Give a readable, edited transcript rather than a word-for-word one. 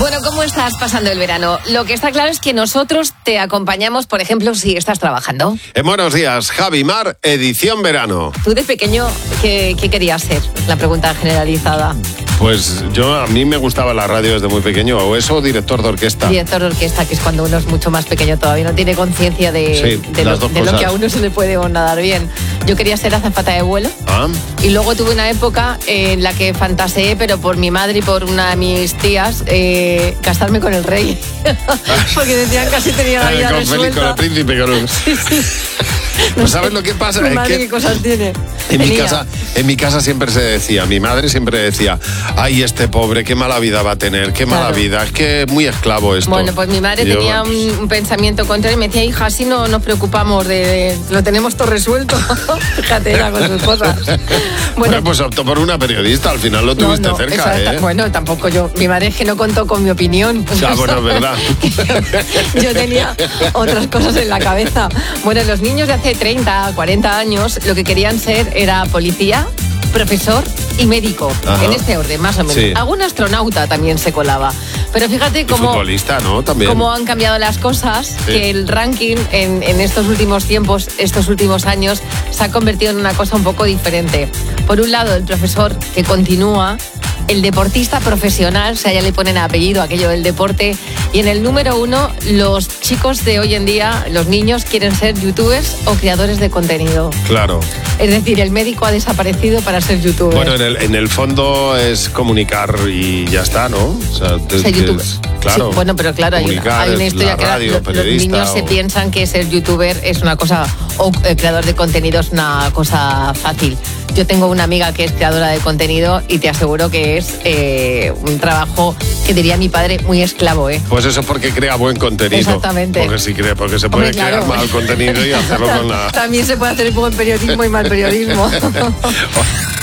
Bueno, ¿cómo estás pasando el verano? Lo que está claro es que nosotros te acompañamos, por ejemplo, si estás trabajando. Buenos días, Javi Mar, edición verano. ¿Tú de pequeño qué querías ser? La pregunta generalizada. Pues a mí me gustaba la radio desde muy pequeño, o eso, director de orquesta. Director de orquesta, que es cuando uno es mucho más pequeño todavía, no tiene conciencia de lo que a uno se le puede o no dar bien. Yo quería ser azafata de vuelo. Y luego tuve una época en la que fantaseé, pero por mi madre y por una de mis tías, casarme con el rey. Porque decían que así tenía la vida resuelta. Con el príncipe. Pues ¿sabes lo que pasa? Mi madre, ¿qué cosas tiene? En mi casa siempre se decía, mi madre siempre decía, ay, este pobre, qué mala vida va a tener, qué mala vida, es que muy esclavo esto. Bueno, pues mi madre tenía un pensamiento contrario y me decía, hija, así no nos preocupamos, lo tenemos todo resuelto. Fíjate, era con sus cosas. Bueno, pues optó por una periodista, al final lo tuviste cerca, ¿eh? Bueno, tampoco yo, mi madre es que no contó con mi opinión. Bueno, es verdad. Yo tenía otras cosas en la cabeza. Bueno, los niños de hace 30, 40 años lo que querían ser era policía, profesor y médico. Ajá. En este orden, más o menos. Sí. Algún astronauta también se colaba. Pero fíjate cómo... futbolista, ¿no? También. Cómo han cambiado las cosas, sí. Que el ranking en estos últimos tiempos, estos últimos años, se ha convertido en una cosa un poco diferente. Por un lado, el profesor que continúa, el deportista profesional, o sea, ya le ponen apellido aquello del deporte, y en el número 1, los chicos de hoy en día, los niños, quieren ser youtubers o creadores de contenido. Claro. Es decir, el médico ha desaparecido para ser youtuber. Bueno, en el fondo es comunicar y ya está, ¿no? O sea, youtuber. Claro. Sí, bueno, pero claro, hay una historia radio, que los niños se piensan que ser youtuber es una cosa, o creador de contenido es una cosa fácil. Yo tengo una amiga que es creadora de contenido y te aseguro que es un trabajo que diría mi padre muy esclavo, ¿eh? Pues eso es porque crea buen contenido. Exactamente. Porque se puede crear mal contenido y hacerlo con la... También se puede hacer buen periodismo y mal periodismo.